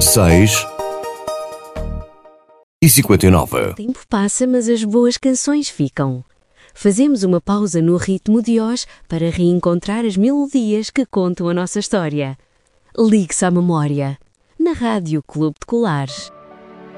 6h59. O tempo passa, mas as boas canções ficam. Fazemos uma pausa no ritmo de hoje para reencontrar as melodias que contam a nossa história. Ligue-se à memória, na Rádio Clube de Colares.